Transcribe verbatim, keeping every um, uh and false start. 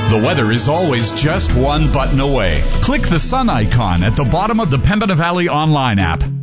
The weather is always just one button away. Click the sun icon at the bottom of the Pembina Valley online app.